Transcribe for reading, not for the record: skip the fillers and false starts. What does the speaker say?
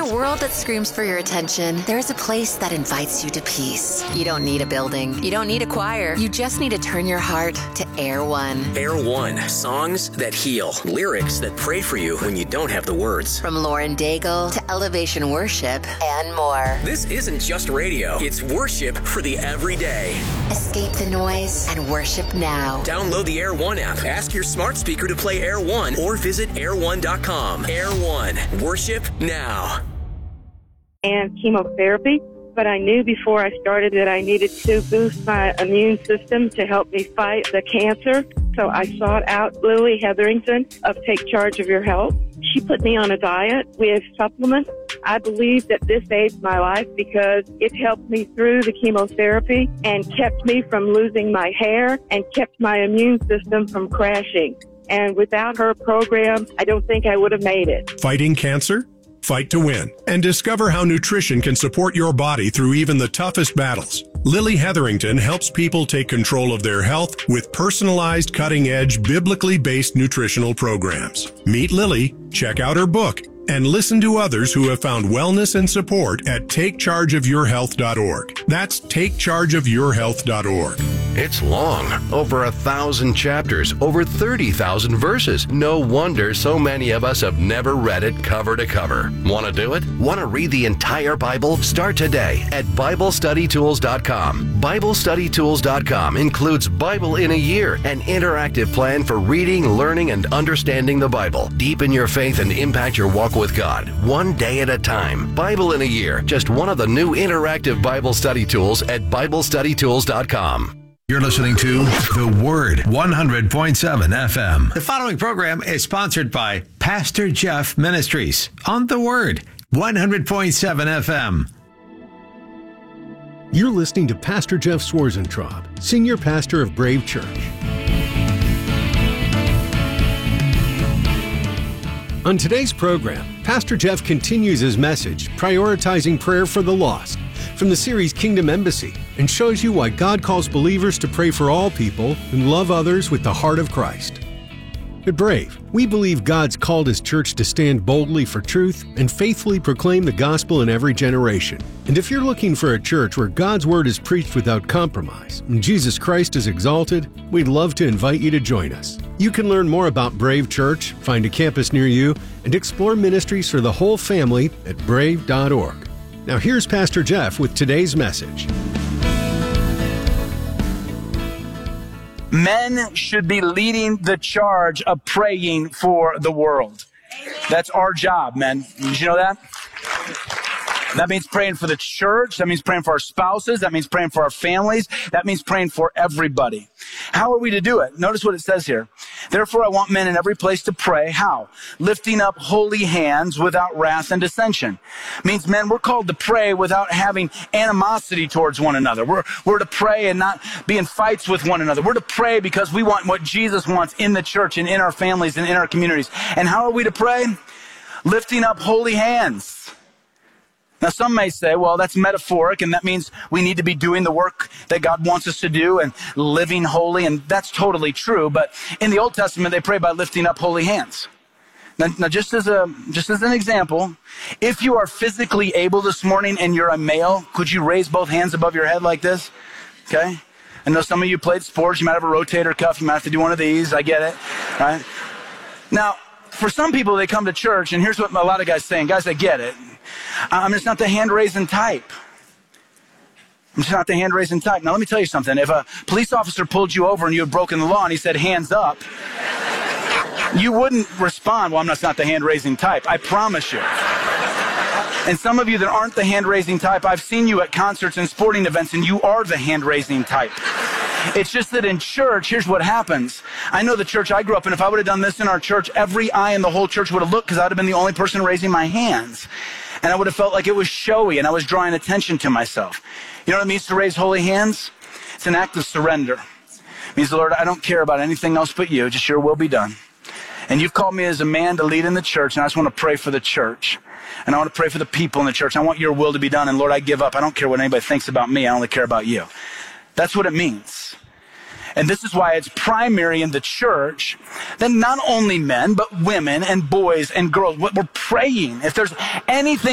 a world that screams for your attention, there's a place that invites you to peace. You don't need a building. You don't need a choir. You just need to turn your heart to Air One. Air One. Songs that heal. Lyrics that pray for you when you don't have the words. From Lauren Daigle to Elevation Worship and more. This isn't just radio. It's worship for the everyday. Escape the noise and worship now. Download the Air One app. Ask your smart speaker to play Air One or visit air1.com. Air One. Worship now. And chemotherapy, but I knew before I started that I needed to boost my immune system to help me fight the cancer. So I sought out Lily Hetherington of Take Charge of Your Health. She put me on a diet with supplements. I believe that this saved my life because it helped me through the chemotherapy and kept me from losing my hair and kept my immune system from crashing. And without her program, I don't think I would have made it. Fighting cancer? Fight to win. And discover how nutrition can support your body through even the toughest battles. Lily Hetherington helps people take control of their health with personalized, cutting-edge, biblically based nutritional programs. Meet Lily, check out her book, and listen to others who have found wellness and support at takechargeofyourhealth.org. That's takechargeofyourhealth.org. It's long, over 1,000 chapters, over 30,000 verses. No wonder so many of us have never read it cover to cover. Want to do it? Want to read the entire Bible? Start today at BibleStudyTools.com. BibleStudyTools.com includes Bible in a Year, an interactive plan for reading, learning, and understanding the Bible. Deepen your faith and impact your walk with God, one day at a time. Bible in a Year, just one of the new interactive Bible study tools at BibleStudyTools.com. You're listening to The Word, 100.7 FM. The following program is sponsored by Pastor Jeff Ministries on The Word, 100.7 FM. You're listening to Pastor Jeff Swarzentraub, Senior Pastor of Brave Church. On today's program, Pastor Jeff continues his message, prioritizing prayer for the lost, from the series Kingdom Embassy, and shows you why God calls believers to pray for all people and love others with the heart of Christ. At Brave, we believe God's called His church to stand boldly for truth and faithfully proclaim the gospel in every generation. And if you're looking for a church where God's word is preached without compromise and Jesus Christ is exalted, we'd love to invite you to join us. You can learn more about Brave Church, find a campus near you, and explore ministries for the whole family at brave.org. Now here's Pastor Jeff with today's message. Men should be leading the charge of praying for the world. That's our job, men. Did you know that? That means praying for the church. That means praying for our spouses. That means praying for our families. That means praying for everybody. How are we to do it? Notice what it says here. Therefore, I want men in every place to pray. How? Lifting up holy hands without wrath and dissension. Means, men, we're called to pray without having animosity towards one another. We're to pray and not be in fights with one another. We're to pray because we want what Jesus wants in the church and in our families and in our communities. And how are we to pray? Lifting up holy hands. Now, some may say, well, that's metaphoric, and that means we need to be doing the work that God wants us to do and living holy, and that's totally true. But in the Old Testament, they pray by lifting up holy hands. Now just as an example, if you are physically able this morning and you're a male, could you raise both hands above your head like this? Okay? I know some of you played sports. You might have a rotator cuff. You might have to do one of these. I get it. Right? Now, for some people, they come to church, and here's what a lot of guys saying. Guys, I get it. I'm just not the hand-raising type. Now, let me tell you something. If a police officer pulled you over and you had broken the law and he said, hands up, you wouldn't respond, well, I'm just not the hand-raising type. I promise you. And some of you that aren't the hand-raising type, I've seen you at concerts and sporting events, and you are the hand-raising type. It's just that in church, here's what happens. I know the church I grew up in, if I would have done this in our church, every eye in the whole church would have looked because I would have been the only person raising my hands. And I would have felt like it was showy and I was drawing attention to myself. You know what it means to raise holy hands? It's an act of surrender. It means, Lord, I don't care about anything else but you, just your will be done. And you've called me as a man to lead in the church, and I just want to pray for the church. And I want to pray for the people in the church. I want your will to be done. And Lord, I give up. I don't care what anybody thinks about me. I only care about you. That's what it means. And this is why it's primary in the church that not only men, but women and boys and girls, we're praying. If there's anything